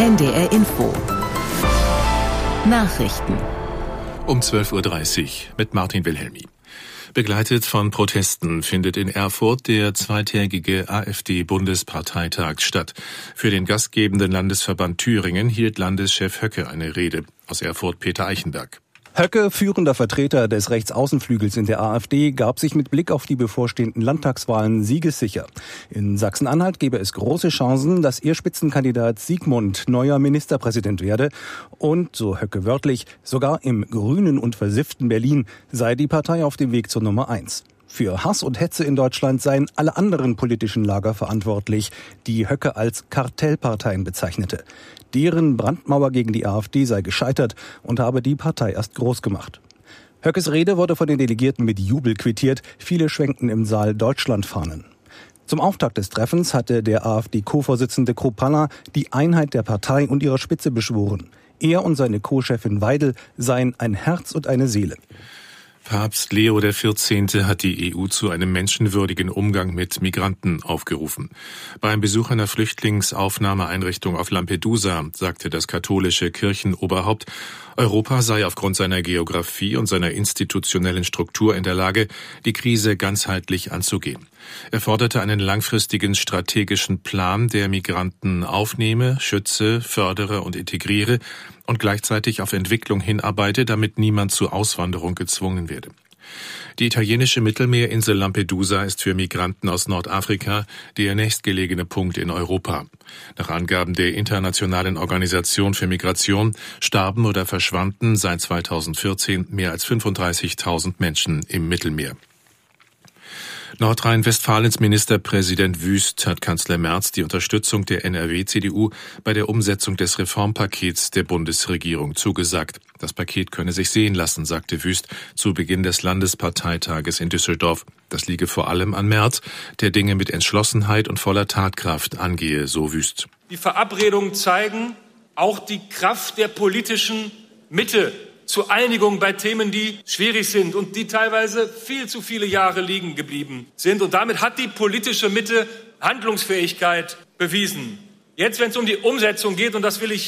NDR Info. Nachrichten. Um 12.30 Uhr mit Martin Wilhelmi. Begleitet von Protesten findet in Erfurt der zweitägige AfD-Bundesparteitag statt. Für den gastgebenden Landesverband Thüringen hielt Landeschef Höcke eine Rede. Aus Erfurt Peter Eichenberg. Höcke, führender Vertreter des Rechtsaußenflügels in der AfD, gab sich mit Blick auf die bevorstehenden Landtagswahlen siegessicher. In Sachsen-Anhalt gebe es große Chancen, dass ihr Spitzenkandidat Sigmund neuer Ministerpräsident werde. Und, so Höcke wörtlich, sogar im grünen und versifften Berlin sei die Partei auf dem Weg zur Nummer 1. Für Hass und Hetze in Deutschland seien alle anderen politischen Lager verantwortlich, die Höcke als Kartellparteien bezeichnete. Deren Brandmauer gegen die AfD sei gescheitert und habe die Partei erst groß gemacht. Höckes Rede wurde von den Delegierten mit Jubel quittiert. Viele schwenkten im Saal Deutschlandfahnen. Zum Auftakt des Treffens hatte der AfD-Co-Vorsitzende Kruppalla die Einheit der Partei und ihrer Spitze beschworen. Er und seine Co-Chefin Weidel seien ein Herz und eine Seele. Papst Leo XIV. Hat die EU zu einem menschenwürdigen Umgang mit Migranten aufgerufen. Beim Besuch einer Flüchtlingsaufnahmeeinrichtung auf Lampedusa sagte das katholische Kirchenoberhaupt, Europa sei aufgrund seiner Geografie und seiner institutionellen Struktur in der Lage, die Krise ganzheitlich anzugehen. Er forderte einen langfristigen strategischen Plan, der Migranten aufnehme, schütze, fördere und integriere und gleichzeitig auf Entwicklung hinarbeite, damit niemand zur Auswanderung gezwungen werde. Die italienische Mittelmeerinsel Lampedusa ist für Migranten aus Nordafrika der nächstgelegene Punkt in Europa. Nach Angaben der Internationalen Organisation für Migration starben oder verschwanden seit 2014 mehr als 35.000 Menschen im Mittelmeer. Nordrhein-Westfalens Ministerpräsident Wüst hat Kanzler Merz die Unterstützung der NRW-CDU bei der Umsetzung des Reformpakets der Bundesregierung zugesagt. Das Paket könne sich sehen lassen, sagte Wüst zu Beginn des Landesparteitages in Düsseldorf. Das liege vor allem an Merz, der Dinge mit Entschlossenheit und voller Tatkraft angehe, so Wüst. Die Verabredungen zeigen auch die Kraft der politischen Mitte zur Einigung bei Themen, die schwierig sind und die teilweise viel zu viele Jahre liegen geblieben sind. Und damit hat die politische Mitte Handlungsfähigkeit bewiesen. Jetzt, wenn es um die Umsetzung geht, und das will ich